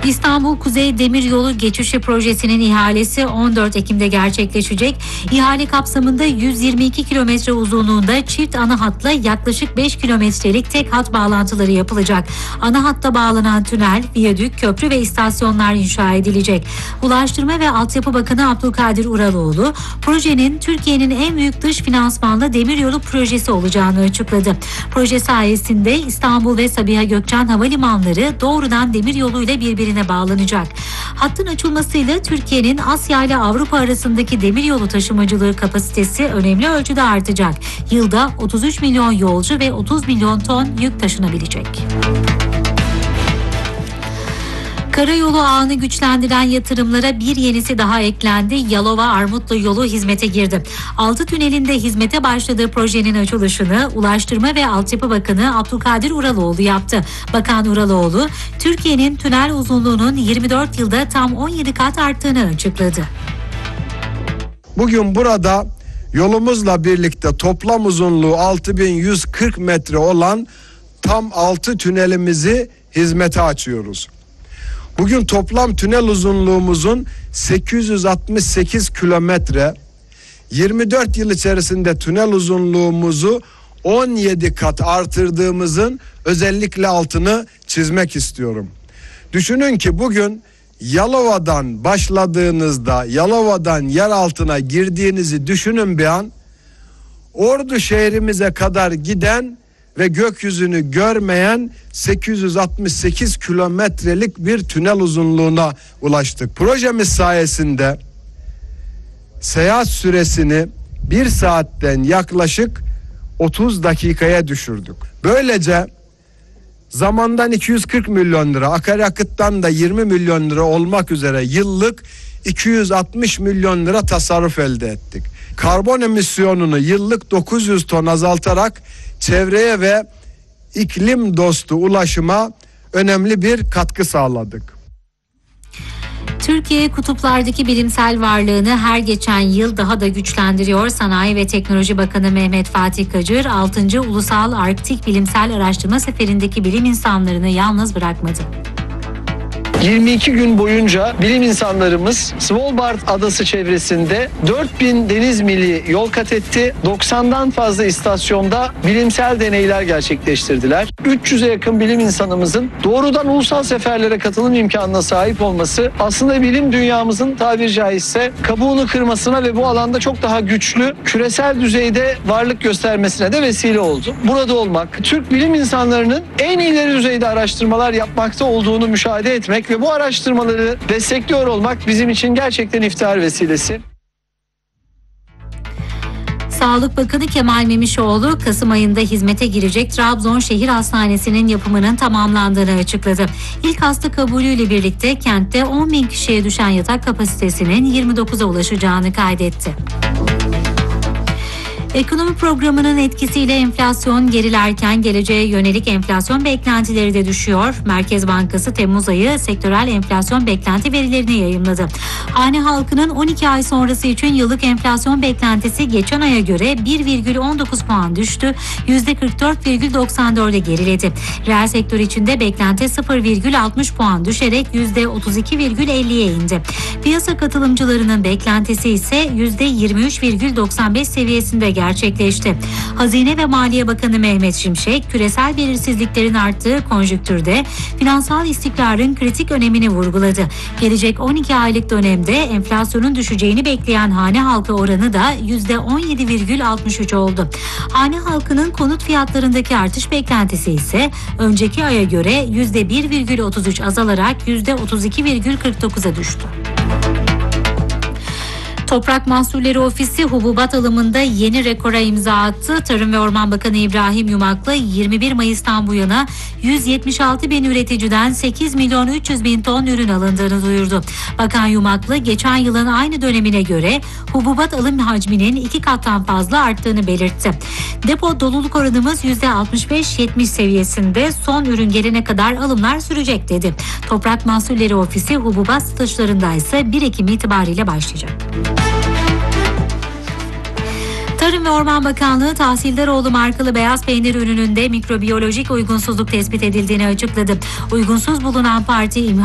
İstanbul Kuzey Demiryolu Geçişi Projesi'nin ihalesi 14 Ekim'de gerçekleşecek. İhale kapsamında 122 kilometre uzunluğunda çift ana hatla yaklaşık 5 kilometrelik tek hat bağlantıları yapılacak. Ana hatta bağlanan tünel, viyadük, köprü ve istasyonlar inşa edilecek. Ulaştırma ve Altyapı Bakanı Abdülkadir Uraloğlu, projenin Türkiye'nin en büyük dış finansmanlı demiryolu projesi olacağını açıkladı. Proje sayesinde İstanbul ve Sabiha Gökçen havalimanları doğrudan demiryoluyla birbirine bağlanacak. Hattın açılmasıyla Türkiye'nin Asya ile Avrupa arasındaki demiryolu taşımacılığı kapasitesi önemli ölçüde artacak. Yılda 33 milyon yolcu ve 30 milyon ton yük taşınabilecek. Karayolu ağını güçlendiren yatırımlara bir yenisi daha eklendi. Yalova-Armutlu yolu hizmete girdi. 6 tünelinde hizmete başladığı projenin açılışını Ulaştırma ve Altyapı Bakanı Abdülkadir Uraloğlu yaptı. Bakan Uraloğlu, Türkiye'nin tünel uzunluğunun 24 yılda tam 17 kat arttığını açıkladı. Bugün burada yolumuzla birlikte toplam uzunluğu 6140 metre olan tam 6 tünelimizi hizmete açıyoruz. Bugün toplam tünel uzunluğumuzun 868 kilometre, 24 yıl içerisinde tünel uzunluğumuzu 17 kat artırdığımızın özellikle altını çizmek istiyorum. Düşünün ki bugün Yalova'dan başladığınızda, Yalova'dan yer altına girdiğinizi düşünün bir an, Ordu şehrimize kadar giden ve gökyüzünü görmeyen 868 kilometrelik bir tünel uzunluğuna ulaştık. Projemiz sayesinde seyahat süresini 1 saatten yaklaşık 30 dakikaya düşürdük. Böylece zamandan 240 milyon lira, akaryakıttan da 20 milyon lira olmak üzere yıllık 260 milyon lira tasarruf elde ettik. Karbon emisyonunu yıllık 900 ton azaltarak çevreye ve iklim dostu ulaşıma önemli bir katkı sağladık. Türkiye kutuplardaki bilimsel varlığını her geçen yıl daha da güçlendiriyor. Sanayi ve Teknoloji Bakanı Mehmet Fatih Kacır, 6. Ulusal Arktik Bilimsel Araştırma Seferi'ndeki bilim insanlarını yalnız bırakmadı. 22 gün boyunca bilim insanlarımız Svalbard adası çevresinde 4000 deniz mili yol kat etti. 90'dan fazla istasyonda bilimsel deneyler gerçekleştirdiler. 300'e yakın bilim insanımızın doğrudan ulusal seferlere katılım imkanına sahip olması aslında bilim dünyamızın tabiri caizse kabuğunu kırmasına ve bu alanda çok daha güçlü, küresel düzeyde varlık göstermesine de vesile oldu. Burada olmak, Türk bilim insanlarının en ileri düzeyde araştırmalar yapmakta olduğunu müşahede etmek ve bu araştırmaları destekliyor olmak bizim için gerçekten iftihar vesilesi. Sağlık Bakanı Kemal Memişoğlu, Kasım ayında hizmete girecek Trabzon Şehir Hastanesi'nin yapımının tamamlandığını açıkladı. İlk hasta kabulüyle birlikte kentte 10.000 kişiye düşen yatak kapasitesinin 29'a ulaşacağını kaydetti. Ekonomi programının etkisiyle enflasyon gerilerken geleceğe yönelik enflasyon beklentileri de düşüyor. Merkez Bankası Temmuz ayı sektörel enflasyon beklenti verilerini yayımladı. Hane halkının 12 ay sonrası için yıllık enflasyon beklentisi geçen aya göre 1,19 puan düştü. %44,94'e geriledi. Reel sektör içinde beklenti 0,60 puan düşerek %32,50'ye indi. Piyasa katılımcılarının beklentisi ise %23,95 seviyesinde gerçekleşti. Hazine ve Maliye Bakanı Mehmet Şimşek, küresel belirsizliklerin arttığı konjüktürde finansal istikrarın kritik önemini vurguladı. Gelecek 12 aylık dönemde enflasyonun düşeceğini bekleyen hane halkı oranı da %17,63 oldu. Hane halkının konut fiyatlarındaki artış beklentisi ise önceki aya göre %1,33 azalarak %32,49'a düştü. Toprak Mahsulleri Ofisi hububat alımında yeni rekora imza attı. Tarım ve Orman Bakanı İbrahim Yumaklı 21 Mayıs'tan bu yana 176 bin üreticiden 8 milyon 300 bin ton ürün alındığını duyurdu. Bakan Yumaklı geçen yılın aynı dönemine göre hububat alım hacminin 2 kattan fazla arttığını belirtti. Depo doluluk oranımız %65-70 seviyesinde, son ürün gelene kadar alımlar sürecek dedi. Toprak Mahsulleri Ofisi hububat satışlarında ise 1 Ekim itibariyle başlayacak. Tarım ve Orman Bakanlığı Tahsildaroğlu markalı beyaz peynir ürününde mikrobiyolojik uygunsuzluk tespit edildiğini açıkladı. Uygunsuz bulunan parti